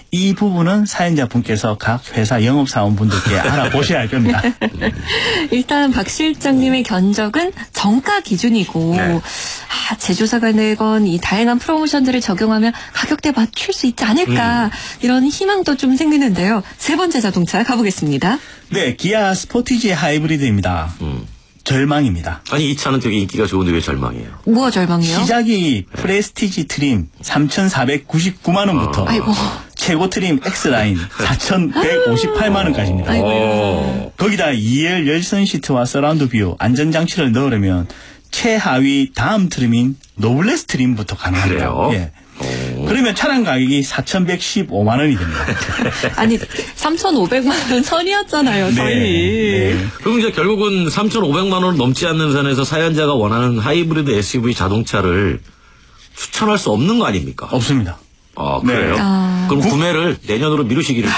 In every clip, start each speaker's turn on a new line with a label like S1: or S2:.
S1: 이 부분은 사연자분께서 각 회사 영업사원분들께 알아보셔야 할 겁니다.
S2: 일단 박 실장님의 견적은 정가 기준이고
S3: 네.
S2: 제조사가 내건 이 다양한 프로모션들을 적용하면 가격대 맞출 수 있지 않을까 이런 희망도 좀 생기는데요. 세 번째 자동차 가보겠습니다.
S1: 네, 기아 스포티지 하이브리드입니다. 절망입니다.
S3: 아니 이 차는 되게 인기가 좋은데 왜 절망이에요?
S2: 뭐가 절망이요?
S1: 시작이 프레스티지 트림 3,499만 원부터
S2: 아이고.
S1: 최고 트림 X라인 4,158만 원까지입니다.
S2: 아이고.
S1: 거기다 2열 열선 시트와 서라운드 뷰 안전장치를 넣으려면 최하위 다음 트림인 노블레스 트림부터 가능합니다.
S3: 그래요?
S1: 예. 그러면 차량 가격이 4,115만 원이 됩니다.
S2: 아니 3,500만 원 선이었잖아요. 선이.
S1: 네.
S3: 그럼 이제 결국은 3,500만 원 넘지 않는 선에서 사연자가 원하는 하이브리드 SUV 자동차를 추천할 수 없는 거 아닙니까?
S1: 없습니다.
S3: 아, 그래요?
S2: 아.
S3: 그럼 구매를 내년으로 미루시기를.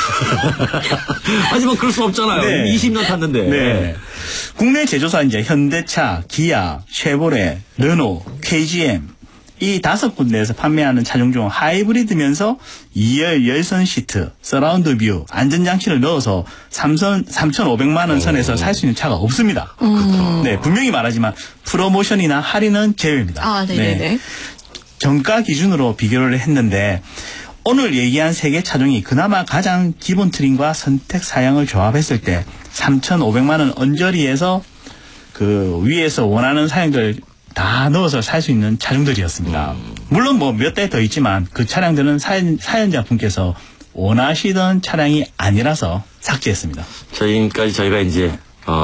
S3: 하지만 그럴 수 없잖아요.
S1: 네.
S3: 20년 탔는데.
S1: 네. 국내 제조사 이제 현대차, 기아, 쉐보레, 르노, KGM 이 5군데에서 판매하는 차종 중 하이브리드면서 2열 열선 시트, 서라운드 뷰, 안전장치를 넣어서 3,500만 원 선에서 살 수 있는 차가 없습니다. 네, 분명히 말하지만 프로모션이나 할인은 제외입니다.
S2: 아, 네네네.
S1: 정가 기준으로 비교를 했는데 오늘 얘기한 3개 차종이 그나마 가장 기본 트림과 선택 사양을 조합했을 때 3,500만 원 언저리에서 그 위에서 원하는 사양들 다 넣어서 살 수 있는 차종들이었습니다. 물론 뭐 몇 대 더 있지만 그 차량들은 사연자분께서 원하시던 차량이 아니라서 삭제했습니다.
S3: 지금까지 저희가 이제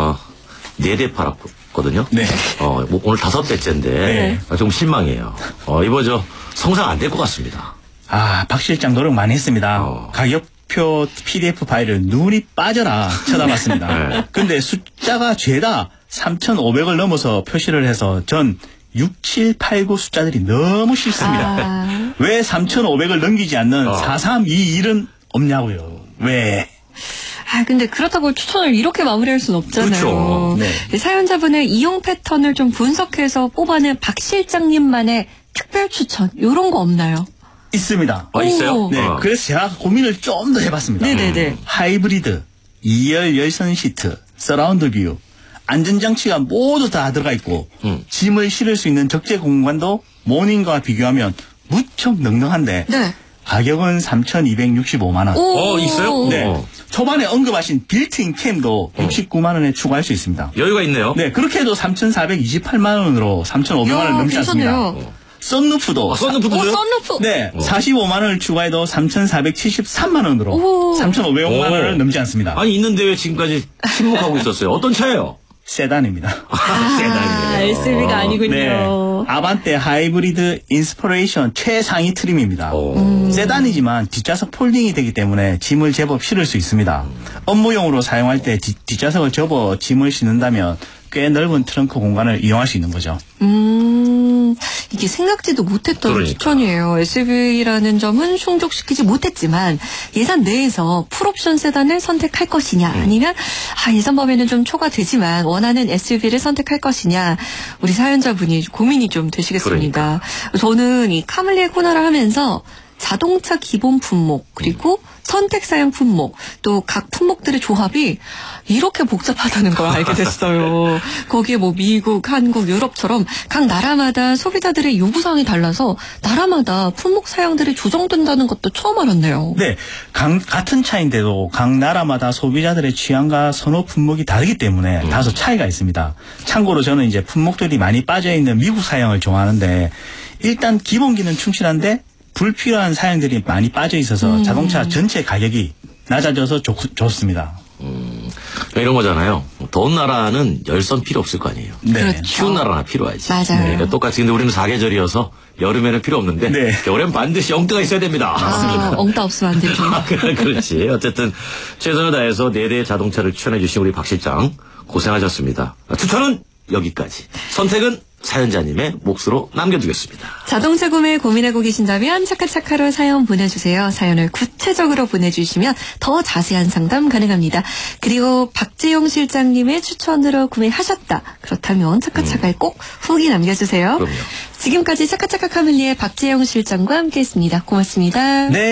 S3: 4대 팔았거든요.
S1: 네.
S3: 오늘 5대째인데
S1: 네.
S3: 좀 실망이에요. 이거 성상 안 될 것 같습니다.
S1: 아, 박 실장 노력 많이 했습니다. 가격표 PDF 파일을 눈이 빠져라 쳐다봤습니다.
S3: 네.
S1: 근데 숫자가 죄다 3,500을 넘어서 표시를 해서 전 6, 7, 8, 9 숫자들이 너무 싫습니다. 왜 3,500을 넘기지 않는 4, 3, 2, 1은 없냐고요. 왜?
S2: 근데 그렇다고 추천을 이렇게 마무리할 수는 없잖아요.
S3: 그렇죠.
S1: 네.
S2: 사연자분의 이용 패턴을 좀 분석해서 뽑아낸 박 실장님만의 특별 추천 이런 거 없나요?
S1: 있습니다.
S3: 있어요?
S1: 네. 그래서 제가 고민을 좀 더 해봤습니다.
S2: 네네네.
S1: 하이브리드, 2열 열선 시트, 서라운드 뷰, 안전장치가 모두 다 들어가 있고 짐을 실을 수 있는 적재 공간도 모닝과 비교하면 무척 넉넉한데
S2: 네.
S1: 가격은 3,265만 원.
S3: 있어요?
S1: 네. 초반에 언급하신 빌트인 캠도 69만 원에 추가할 수 있습니다.
S3: 여유가 있네요.
S1: 네, 그렇게 해도 3,428만 원으로 3,500만 원을 넘지 않습니다.
S2: 괜찮네요.
S1: 썬루프도
S3: 썬루프도 줘요?
S2: 썬루프.
S1: 네, 45만 원을 추가해도 3,473만 원으로 3,500만 원을 넘지 않습니다.
S3: 아니 있는데 왜 지금까지 침묵하고 있었어요? 어떤 차예요?
S1: 세단입니다.
S3: 세단이에요.
S2: SUV가 아니군요.
S1: 네. 아반떼 하이브리드 인스퍼레이션 최상위 트림입니다. 세단이지만 뒷좌석 폴딩이 되기 때문에 짐을 제법 실을 수 있습니다. 업무용으로 사용할 때 뒷좌석을 접어 짐을 싣는다면 꽤 넓은 트렁크 공간을 이용할 수 있는 거죠.
S2: 이게 생각지도 못했던
S3: 그러니까.
S2: 추천이에요. SUV라는 점은 충족시키지 못했지만 예산 내에서 풀옵션 세단을 선택할 것이냐 아니면 예산 범위는 좀 초과되지만 원하는 SUV를 선택할 것이냐 우리 사연자분이 고민이 좀 되시겠습니다. 저는 이 카밀리에 코너를 하면서 자동차 기본 품목 그리고 선택 사양 품목 또 각 품목들의 조합이 이렇게 복잡하다는 걸 알게 됐어요. 거기에 뭐 미국, 한국, 유럽처럼 각 나라마다 소비자들의 요구사항이 달라서 나라마다 품목 사양들이 조정된다는 것도 처음 알았네요.
S1: 네, 같은 차인데도 각 나라마다 소비자들의 취향과 선호 품목이 다르기 때문에 다소 차이가 있습니다. 참고로 저는 이제 품목들이 많이 빠져있는 미국 사양을 좋아하는데 일단 기본기는 충실한데 불필요한 사양들이 많이 빠져 있어서 자동차 전체 가격이 낮아져서 좋습니다.
S3: 이런 거잖아요. 더운 나라는 열선 필요 없을 거 아니에요.
S1: 네.
S2: 그렇죠.
S3: 추운 나라나 필요하지.
S2: 맞아요.
S3: 그러니까 똑같이 근데 우리는 사계절이어서 여름에는 필요 없는데
S1: 네.
S3: 겨울엔 반드시 엉뜨가 있어야 됩니다.
S2: 엉따 없으면 안 되죠.
S3: 그렇지. 어쨌든 최선을 다해서 4대의 자동차를 추천해 주신 우리 박 실장 고생하셨습니다. 추천은 여기까지. 선택은 사연자님의 몫으로 남겨두겠습니다.
S2: 자동차 구매 고민하고 계신다면 차카차카로 사연 보내주세요. 사연을 구체적으로 보내주시면 더 자세한 상담 가능합니다. 그리고 박재용 실장님의 추천으로 구매하셨다. 그렇다면 차카차카에 꼭 후기 남겨주세요.
S3: 그럼요.
S2: 지금까지 차카차카 카밀리의 박재용 실장과 함께했습니다. 고맙습니다.
S1: 네.